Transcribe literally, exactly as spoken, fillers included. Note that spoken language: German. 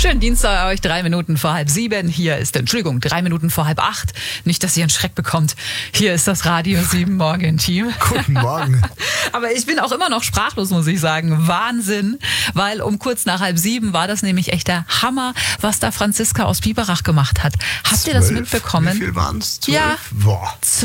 Schönen Dienstag euch, drei Minuten vor halb sieben. Hier ist, Entschuldigung, drei Minuten vor halb acht. Nicht, dass ihr einen Schreck bekommt. Hier ist das Radio sieben Morgen-Team. Guten Morgen. Aber ich bin auch immer noch sprachlos, muss ich sagen. Wahnsinn, weil um kurz nach halb sieben war das nämlich echt der Hammer, was da Franziska aus Biberach gemacht hat. Habt ihr das Zwölf? mitbekommen? Wie viel waren es? Ja. Boah.